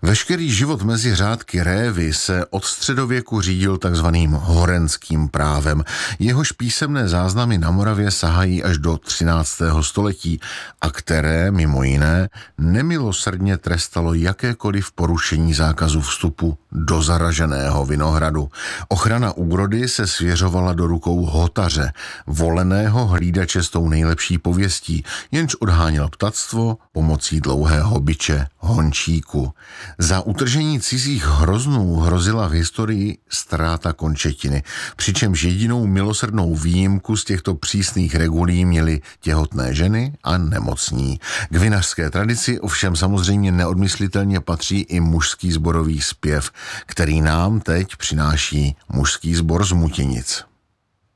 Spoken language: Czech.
Veškerý život mezi řádky révy se od středověku řídil takzvaným horenským právem. Jehož písemné záznamy na Moravě sahají až do 13. století a které, mimo jiné, nemilosrdně trestalo jakékoliv porušení zákazu vstupu do zaraženého vinohradu. Ochrana úrody se svěřovala do rukou hotaře, voleného hlídače s tou nejlepší pověstí, jenž odháněl ptactvo pomocí dlouhého biče hončíku. Za utržení cizích hroznů hrozila v historii ztráta končetiny, přičemž jedinou milosrdnou výjimku z těchto přísných regulí měly těhotné ženy a nemocní. K vinařské tradici ovšem samozřejmě neodmyslitelně patří i mužský sborový zpěv, který nám teď přináší mužský sbor z Mutěnic.